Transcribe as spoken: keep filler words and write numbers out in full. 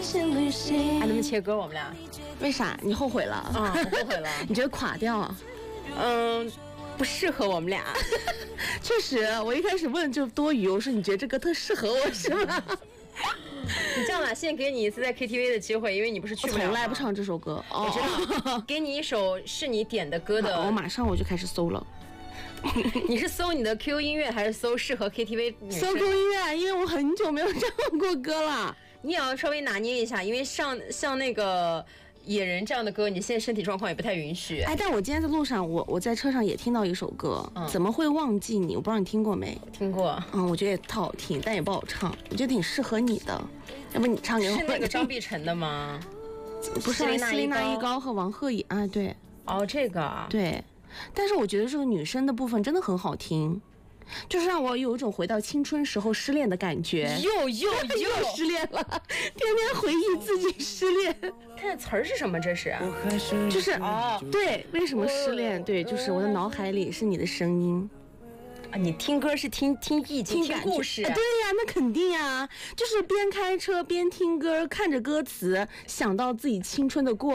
还能不能切歌？我们俩为啥？你后悔了？ 啊、嗯，我后悔了。 你觉得垮掉？ 嗯，不适合我们俩。 确实，我一开始问就多余，我说你觉得这歌特适合我是吗？ 你这样吧，现在给你一次在 K T V 的机会，因为你不是去不了， 我从来不唱这首歌。 哦、我知道，给你一首是你点的歌的， 我马上我就开始搜了。 你是搜你的 Q Q 音乐，还是搜适合 K T V？ 搜 Q Q 音乐，因为我很久没有唱过歌了。 你也要稍微拿捏一下，因为像像那个野人这样的歌，你现在身体状况也不太允许。 哎，但我今天在路上，我我在车上也听到一首歌，嗯、怎么会忘记你？我不知道你听过没？ 听过。 嗯，我觉得也特好听，但也不好唱，我觉得挺适合你的。要不你唱给我？ 是那个张碧晨的吗？ 不是，斯丽娜依高和王鹤乙啊，对。 哦，这个啊。 对，但是我觉得这个女生的部分真的很好听。就是让我有一种回到青春时候失恋的感觉， 又又又失恋了，天天回忆自己失恋。 它的词儿是什么？这是就是哦，对，为什么失恋？对，就是我的脑海里是你的声音。 啊，你听歌是听听意境、听故事、 啊？对呀，那肯定呀，就是边开车边听歌，看着歌词，想到自己青春的过。